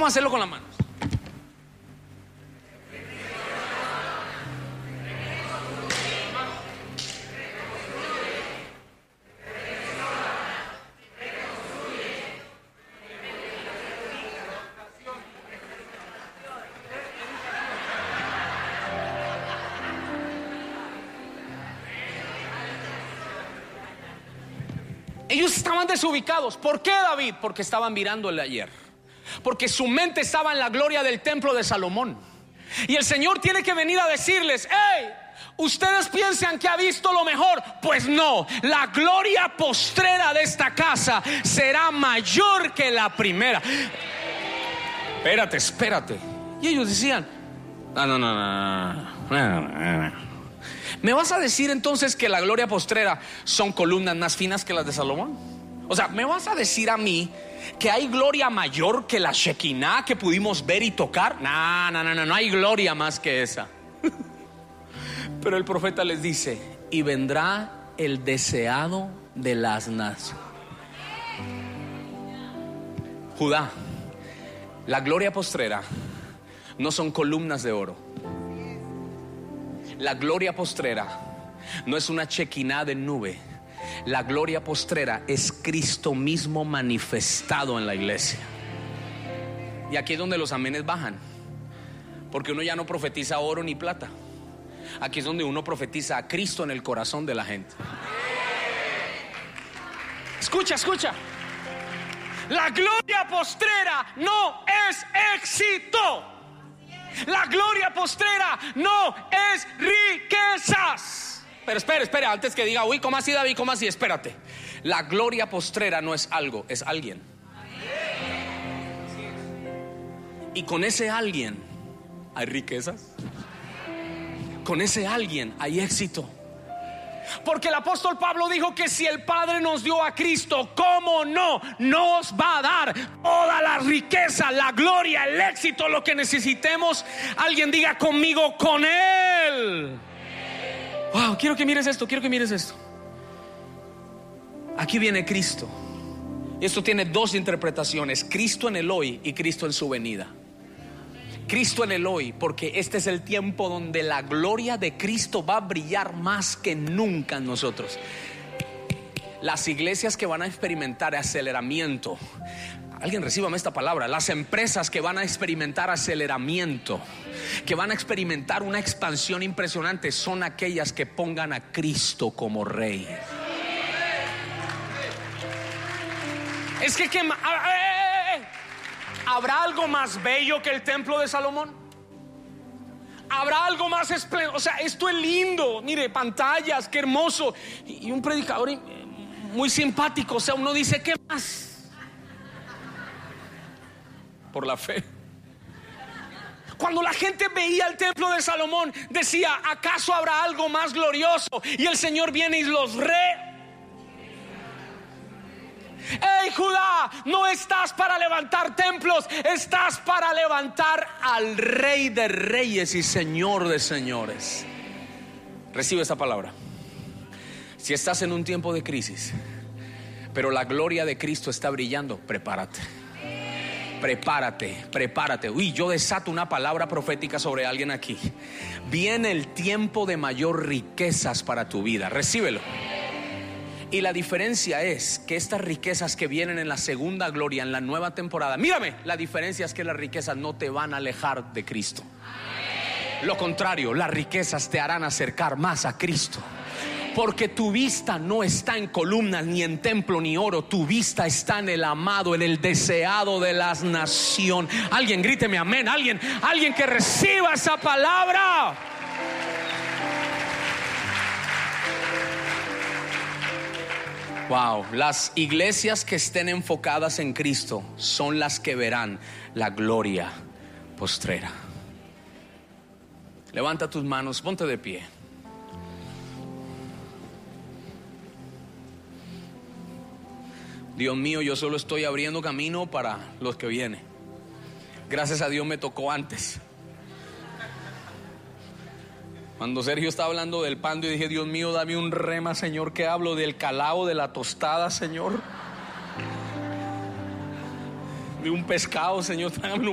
Vamos a hacerlo con las manos. Ellos estaban desubicados. ¿Por qué, David? Porque estaban mirando el ayer. Porque su mente estaba en la gloria del templo de Salomón. Y el Señor tiene que venir a decirles: hey, ustedes piensan que ha visto lo mejor. Pues no, la gloria postrera de esta casa será mayor que la primera. Espérate. Y ellos decían: no. ¿Me vas a decir entonces que la gloria postrera son columnas más finas que las de Salomón? O sea, ¿me vas a decir a mí que hay gloria mayor que la Shekinah que pudimos ver y tocar? No hay gloria más que esa. Pero el profeta les dice: y vendrá el deseado de las naciones. Judá, la gloria postrera no son columnas de oro. La gloria postrera no es una Shekinah de nube. La gloria postrera es Cristo mismo manifestado en la iglesia. Y aquí es donde los amenes bajan, porque uno ya no profetiza oro ni plata. Aquí es donde uno profetiza a Cristo en el corazón de la gente. Escucha. La gloria postrera no es éxito. La gloria postrera no es riquezas. Pero espera, antes que diga: uy, ¿cómo así, David? ¿Cómo así? Espérate. La gloria postrera no es algo, es alguien. Y con ese alguien hay riquezas. Con ese alguien hay éxito. Porque el apóstol Pablo dijo que si el Padre nos dio a Cristo, ¿cómo no nos va a dar toda la riqueza, la gloria, el éxito, lo que necesitemos? Alguien diga conmigo: con Él. Wow, quiero que mires esto. Aquí viene Cristo. Y esto tiene dos interpretaciones: Cristo en el hoy y Cristo en su venida. Cristo en el hoy, porque este es el tiempo donde la gloria de Cristo va a brillar más que nunca en nosotros. Las iglesias que van a experimentar aceleramiento, alguien recíbame esta palabra. Las empresas que van a experimentar aceleramiento, que van a experimentar una expansión impresionante, son aquellas que pongan a Cristo como Rey. Es que ¿habrá algo más bello que el templo de Salomón? ¿Habrá algo más espléndido? O sea, esto es lindo. Mire, pantallas, qué hermoso. Y un predicador muy simpático. O sea, uno dice: ¿qué más? Por la fe. Cuando la gente veía el templo de Salomón, decía: ¿acaso habrá algo más glorioso? Y el Señor viene y los ¡Hey, Judá! No estás para levantar templos, estás para levantar al Rey de Reyes y Señor de Señores. Recibe esta palabra. Si estás en un tiempo de crisis, pero la gloria de Cristo está brillando, prepárate. Uy, yo desato una palabra profética sobre alguien aquí. Viene el tiempo de mayor riquezas para tu vida. Recíbelo. Y la diferencia es que estas riquezas que vienen en la segunda gloria, en la nueva temporada, mírame, la diferencia es que las riquezas no te van a alejar de Cristo. Lo contrario, las riquezas te harán acercar más a Cristo. Porque tu vista no está en columnas, ni en templo, ni oro. Tu vista está en el amado, en el deseado de las naciones. Alguien gríteme amén. Alguien que reciba esa palabra. Wow, las iglesias que estén enfocadas en Cristo son las que verán la gloria postrera. Levanta tus manos, ponte de pie. Dios mío, yo solo estoy abriendo camino para los que vienen. Gracias a Dios me tocó antes. Cuando Sergio estaba hablando del pan, yo dije: Dios mío, dame un rema, Señor, que hablo del calao, de la tostada, Señor. De un pescado, Señor, tráigame un